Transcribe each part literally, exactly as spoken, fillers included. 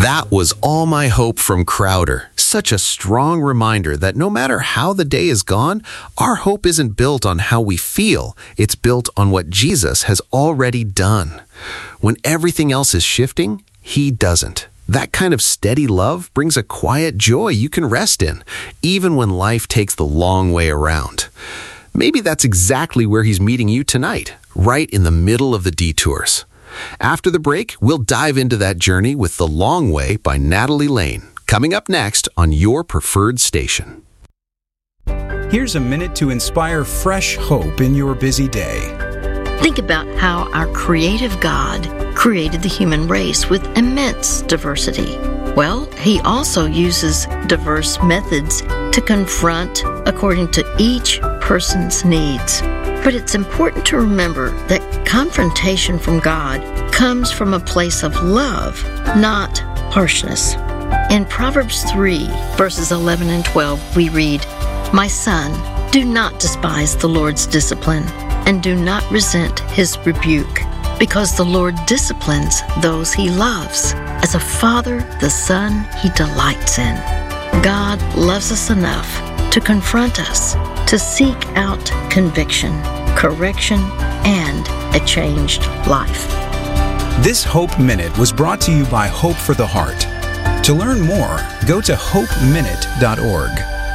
That was All My Hope from Crowder. Such a strong reminder that no matter how the day is gone, our hope isn't built on how we feel. It's built on what Jesus has already done. When everything else is shifting, He doesn't. That kind of steady love brings a quiet joy you can rest in, even when life takes the long way around. Maybe that's exactly where He's meeting you tonight, right in the middle of the detours. After the break, we'll dive into that journey with The Long Way by Natalie Lane, coming up next on your preferred station. Here's a minute to inspire fresh hope in your busy day. Think about how our creative God created the human race with immense diversity. Well, He also uses diverse methods to confront according to each person's needs. But it's important to remember that confrontation from God comes from a place of love, not harshness. In Proverbs three, verses eleven and twelve, we read, "My son, do not despise the Lord's discipline, and do not resent His rebuke, because the Lord disciplines those He loves. As a father, the son He delights in." God loves us enough to confront us, to seek out conviction, correction, and a changed life. This Hope Minute was brought to you by Hope for the Heart. To learn more, go to hope minute dot org.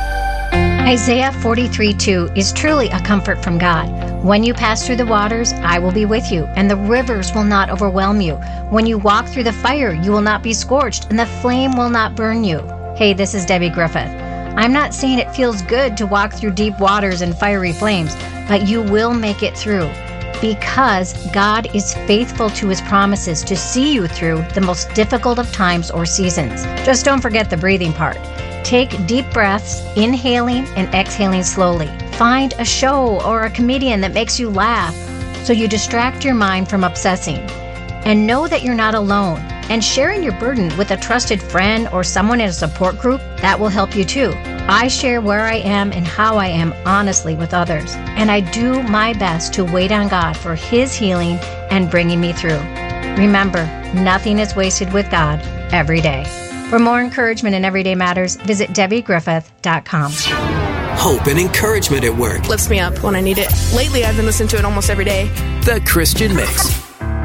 Isaiah forty-three two is truly a comfort from God. When you pass through the waters, I will be with you, and the rivers will not overwhelm you. When you walk through the fire, you will not be scorched, and the flame will not burn you. Hey, this is Debbie Griffith. I'm not saying it feels good to walk through deep waters and fiery flames, but you will make it through, because God is faithful to His promises to see you through the most difficult of times or seasons. Just don't forget the breathing part. Take deep breaths, inhaling and exhaling slowly. Find a show or a comedian that makes you laugh so you distract your mind from obsessing. And know that you're not alone. And sharing your burden with a trusted friend or someone in a support group, that will help you too. I share where I am and how I am honestly with others. And I do my best to wait on God for His healing and bringing me through. Remember, nothing is wasted with God every day. For more encouragement in Everyday Matters, visit debbie griffith dot com. Hope and encouragement at work. Lifts me up when I need it. Lately, I've been listening to it almost every day. The Christian Mix.